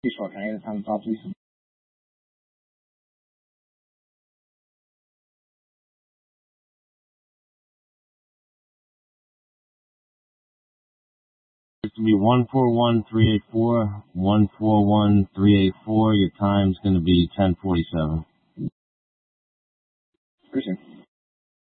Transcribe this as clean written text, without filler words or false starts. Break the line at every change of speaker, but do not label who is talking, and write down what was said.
short. Can I get the time to stop, please?
It's going to be 141384, 141384. Your time's going to be 10:47.
Appreciate it.